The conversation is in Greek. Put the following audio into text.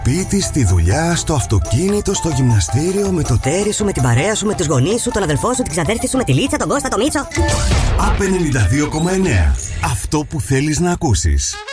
Σπίτι, στη δουλειά, στο αυτοκίνητο, στο γυμναστήριο, με το τέρι σου, με την παρέα σου, με τους γονείς σου, τον αδελφό σου, την ξαδέρφη σου, με τη Λίτσα, τον Κώστα, τον Μίτσο. ΑΠ 92,9. Αυτό που θέλεις να ακούσεις.